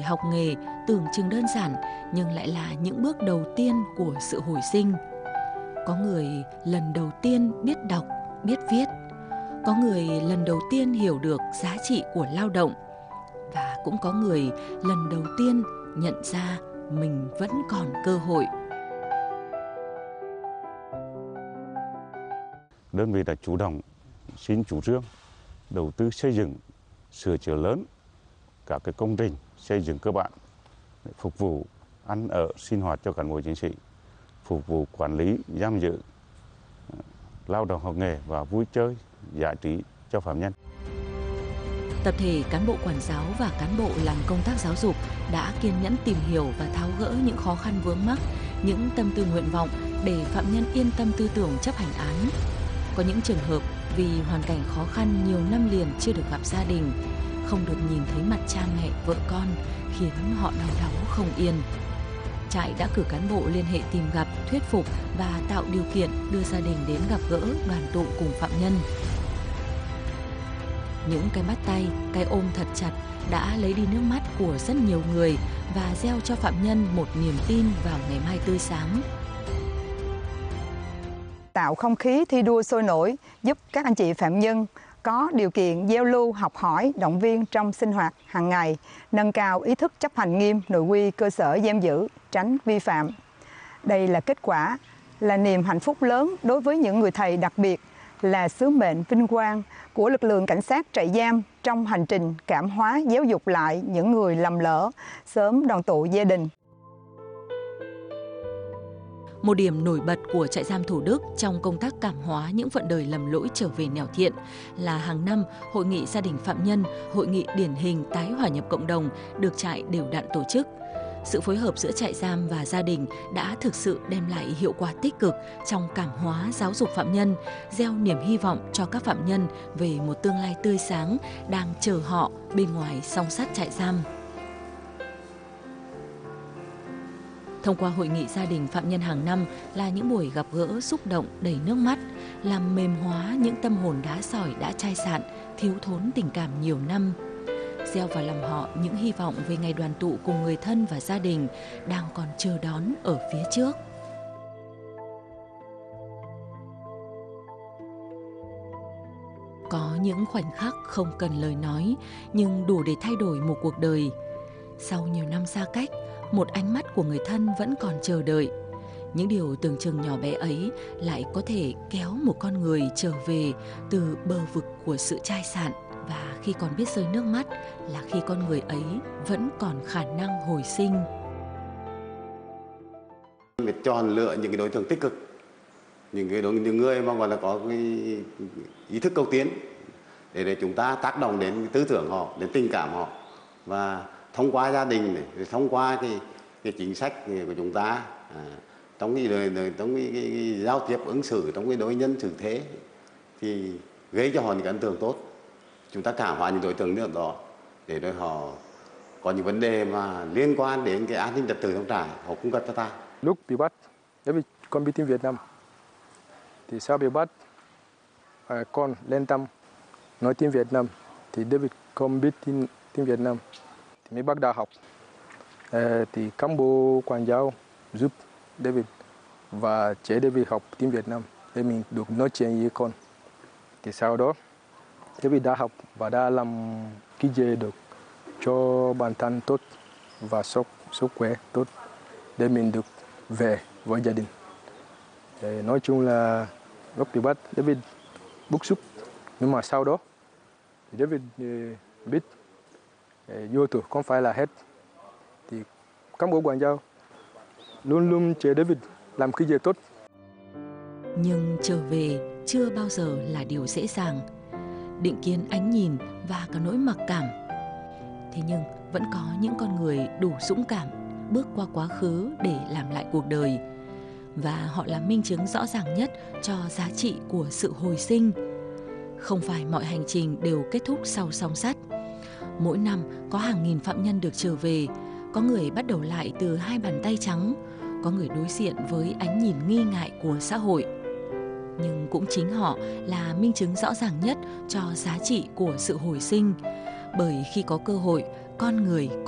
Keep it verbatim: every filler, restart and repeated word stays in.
học nghề tưởng chừng đơn giản nhưng lại là những bước đầu tiên của sự hồi sinh. Có người lần đầu tiên biết đọc, biết viết. Có người lần đầu tiên hiểu được giá trị của lao động. Và cũng có người lần đầu tiên nhận ra mình vẫn còn cơ hội. Đơn vị đã chủ động xin chủ trương đầu tư xây dựng, sửa chữa lớn các cái công trình xây dựng cơ bản để phục vụ ăn ở sinh hoạt cho cán bộ chiến sĩ, phục vụ quản lý giam giữ, lao động học nghề và vui chơi giải trí cho phạm nhân. Tập thể cán bộ quản giáo và cán bộ làm công tác giáo dục đã kiên nhẫn tìm hiểu và tháo gỡ những khó khăn vướng mắc, những tâm tư nguyện vọng để phạm nhân yên tâm tư tưởng chấp hành án. Có những trường hợp vì hoàn cảnh khó khăn nhiều năm liền chưa được gặp gia đình, không được nhìn thấy mặt cha mẹ, vợ con, khiến họ đau đáu không yên. Trại đã cử cán bộ liên hệ tìm gặp, thuyết phục và tạo điều kiện đưa gia đình đến gặp gỡ, đoàn tụ cùng phạm nhân. Những cái bắt tay, cái ôm thật chặt đã lấy đi nước mắt của rất nhiều người và gieo cho phạm nhân một niềm tin vào ngày mai tươi sáng. Tạo không khí thi đua sôi nổi, giúp các anh chị phạm nhân có điều kiện giao lưu, học hỏi, động viên trong sinh hoạt hàng ngày, nâng cao ý thức chấp hành nghiêm nội quy cơ sở giam giữ, tránh vi phạm. Đây là kết quả, là niềm hạnh phúc lớn đối với những người thầy đặc biệt, là sứ mệnh vinh quang của lực lượng cảnh sát trại giam trong hành trình cảm hóa giáo dục lại những người lầm lỡ, sớm đoàn tụ gia đình. Một điểm nổi bật của trại giam Thủ Đức trong công tác cảm hóa những phận đời lầm lỗi trở về nẻo thiện là hàng năm Hội nghị gia đình phạm nhân, Hội nghị điển hình tái hòa nhập cộng đồng được trại đều đặn tổ chức. Sự phối hợp giữa trại giam và gia đình đã thực sự đem lại hiệu quả tích cực trong cảm hóa giáo dục phạm nhân, gieo niềm hy vọng cho các phạm nhân về một tương lai tươi sáng đang chờ họ bên ngoài song sắt trại giam. Thông qua hội nghị gia đình phạm nhân hàng năm là những buổi gặp gỡ xúc động đầy nước mắt, làm mềm hóa những tâm hồn đá sỏi đã chai sạn, thiếu thốn tình cảm nhiều năm. Gieo vào lòng họ những hy vọng về ngày đoàn tụ cùng người thân và gia đình đang còn chờ đón ở phía trước. Có những khoảnh khắc không cần lời nói nhưng đủ để thay đổi một cuộc đời. Sau nhiều năm xa cách, một ánh mắt của người thân vẫn còn chờ đợi. Những điều tưởng chừng nhỏ bé ấy lại có thể kéo một con người trở về từ bờ vực của sự chai sạn. Và khi còn biết rơi nước mắt là khi con người ấy vẫn còn khả năng hồi sinh. Phải chọn lựa những cái đối tượng tích cực, những cái đối những người mà gọi là có cái ý thức cầu tiến để để chúng ta tác động đến tư tưởng họ, đến tình cảm họ, và thông qua gia đình này, thông qua cái cái chính sách của chúng ta à, trong cái đời, đời trong cái, cái, cái giao tiếp ứng xử, trong cái đối nhân xử thế thì gây cho họ những ấn tượng tốt. Chúng ta cảm hóa những đối tượng nữa đó để rồi họ có những vấn đề mà liên quan đến cái an ninh trật tự trong trại, họ cung cấp cho ta. Lúc bị bắt, David con biết tiếng Việt Nam, thì sau bị bắt, à, con lên tâm nói tiếng Việt Nam, thì David không biết tiếng, tiếng Việt Nam, thì mới bắt đầu học. À, thì cán bộ quản giáo giúp David và chế David học tiếng Việt Nam để mình được nói chuyện với con. Thì sau đó David đã học và đã làm cái gì được cho bản thân tốt và sức sức khỏe tốt để mình được về với gia đình. Để nói chung là lúc bị bắt David bức xúc, nhưng mà sau đó David biết vô tù không phải là hết. Thì cán bộ quản giáo luôn luôn chờ David làm cái gì tốt. Nhưng trở về chưa bao giờ là điều dễ dàng. Định kiến ánh nhìn và cả nỗi mặc cảm. Thế nhưng vẫn có những con người đủ dũng cảm bước qua quá khứ để làm lại cuộc đời. Và họ là minh chứng rõ ràng nhất cho giá trị của sự hồi sinh. Không phải mọi hành trình đều kết thúc sau song sắt. Mỗi năm có hàng nghìn phạm nhân được trở về. Có người bắt đầu lại từ hai bàn tay trắng. Có người đối diện với ánh nhìn nghi ngại của xã hội. Nhưng cũng chính họ là minh chứng rõ ràng nhất cho giá trị của sự hồi sinh. Bởi khi có cơ hội, con người có